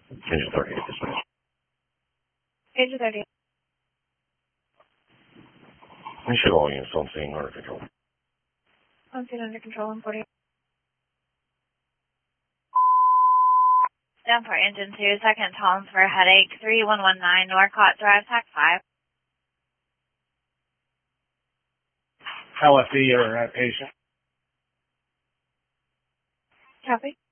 Engine 38 dispatch. Engine 38. We should all units on scene under control. On scene under control in 40. Down for engine 2, second Toms for headache, 3119 Norcott Drive, TAC 5. LFE or patient. Copy.